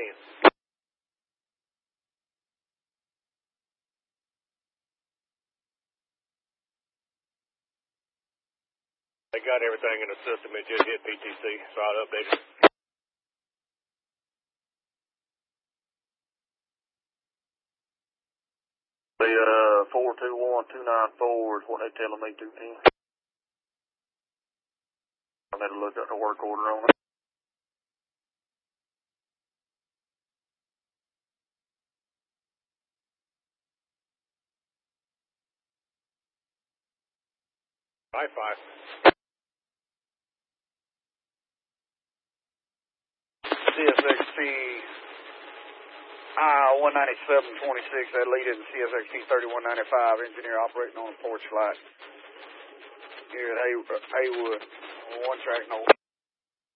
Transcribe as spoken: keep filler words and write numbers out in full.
ten. They got everything in the system. It just hit P T C, so I'll update it. The uh, four two one two nine four is what they're telling me, two ten. I better look at the work order on it. Wi-Fi. C S X P I one ninety-seven twenty-six, that lead in C S X P thirty-one ninety-five, engineer operating on a porch light here at Hay- Haywood, one track north.